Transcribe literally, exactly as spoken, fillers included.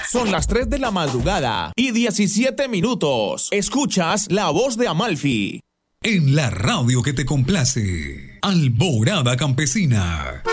Son las tres de la madrugada y diecisiete minutos. Escuchas La Voz de Amalfi. En la radio que te complace, Alborada Campesina.